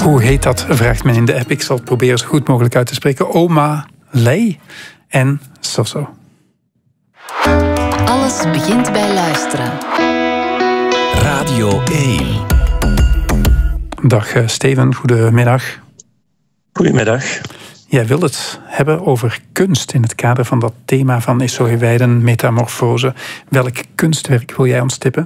Hoe heet dat, vraagt men in de app. Ik zal het proberen zo goed mogelijk uit te spreken. Oma Lei en Soso. Alles begint bij luisteren. Radio 1. Dag Steven, goedemiddag. Goedemiddag. Jij wilt het hebben over kunst in het kader van dat thema van Esohe Weiden, metamorfose. Welk kunstwerk wil jij ons tippen?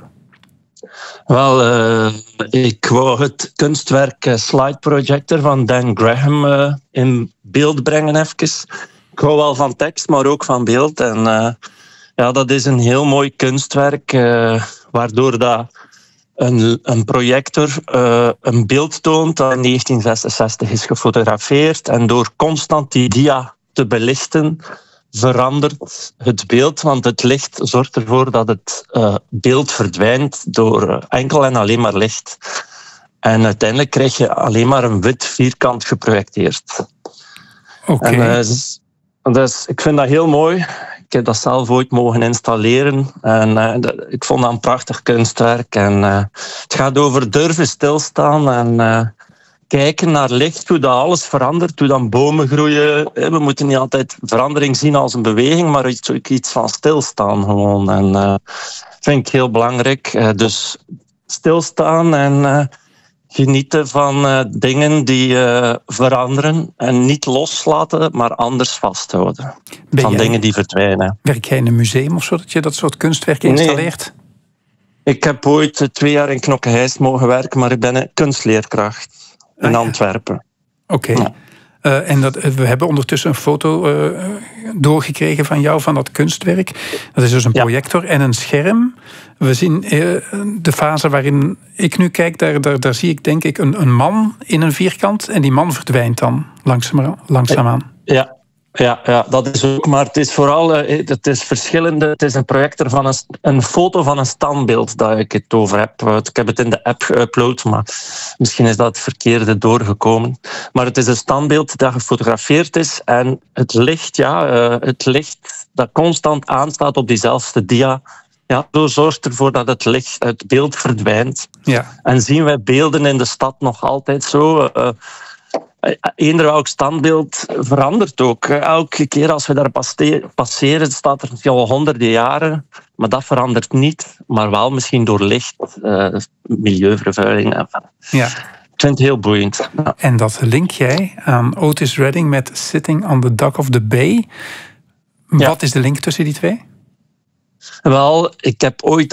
Wel, ik wou het kunstwerk Slide Projector van Dan Graham in beeld brengen even. Ik hou wel van tekst, maar ook van beeld. En ja, dat is een heel mooi kunstwerk, waardoor dat een projector een beeld toont dat in 1966 is gefotografeerd. En door constant die dia te belichten, verandert het beeld, want het licht zorgt ervoor dat het beeld verdwijnt door enkel en alleen maar licht. En uiteindelijk krijg je alleen maar een wit vierkant geprojecteerd. Oké. Dus ik vind dat heel mooi. Ik heb dat zelf ooit mogen installeren. En ik vond dat een prachtig kunstwerk. En het gaat over durven stilstaan en kijken naar licht, hoe dat alles verandert, hoe dan bomen groeien. We moeten niet altijd verandering zien als een beweging, maar ook iets van stilstaan gewoon. En dat vind ik heel belangrijk. Dus stilstaan en genieten van dingen die veranderen en niet loslaten, maar anders vasthouden. Van dingen die verdwijnen. Werk jij in een museum of zo, dat je dat soort kunstwerken installeert? Nee. Ik heb ooit 2 jaar in Knokke-Heist mogen werken, maar ik ben een kunstleerkracht in Antwerpen. Oké. Ja. En we hebben ondertussen een foto doorgekregen van jou, van dat kunstwerk. Dat is dus een projector en een scherm. We zien de fase waarin ik nu kijk, daar zie ik denk ik een man in een vierkant. En die man verdwijnt dan langzaamaan. Ja, dat is ook. Maar het is vooral het is verschillende. Het is een projector van een foto van een standbeeld dat ik het over heb. Ik heb het in de app geüpload, maar misschien is dat het verkeerde doorgekomen. Maar het is een standbeeld dat gefotografeerd is en het licht dat constant aanstaat op diezelfde dia. Ja, zo zorgt ervoor dat het licht uit beeld verdwijnt. Ja. En zien wij beelden in de stad nog altijd zo. Eender welk standbeeld verandert ook. Elke keer als we daar passeren, staat er al honderden jaren. Maar dat verandert niet. Maar wel misschien door licht, milieuvervuiling. Ja. Ik vind het heel boeiend. Ja. En dat link jij aan Otis Redding met Sitting on the Dock of the Bay. Ja. Wat is de link tussen die twee? Wel, ik heb ooit